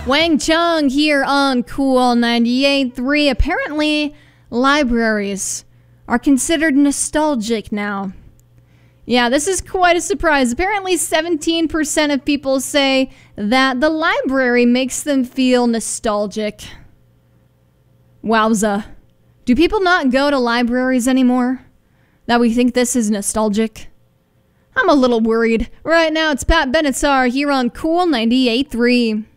Wang Chung here on Cool 98.3. Apparently, libraries are considered nostalgic now. Yeah, this is quite a surprise. Apparently, 17% of people say that the library makes them feel nostalgic. Wowza. Do people not go to libraries anymore? That we think this is nostalgic? I'm a little worried. Right now, it's Pat Benatar here on Cool 98.3.